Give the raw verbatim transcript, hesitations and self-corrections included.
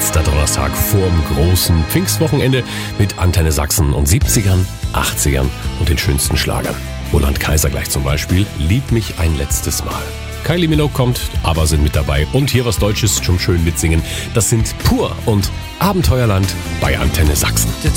letzter Donnerstag vorm großen Pfingstwochenende mit Antenne Sachsen und siebzigern, achtzigern und den schönsten Schlagern. Roland Kaiser gleich zum Beispiel, Lieb mich ein letztes Mal. Kylie Minogue kommt, aber sind mit dabei. Und hier was Deutsches zum schön mitsingen. Das sind Pur und Abenteuerland bei Antenne Sachsen.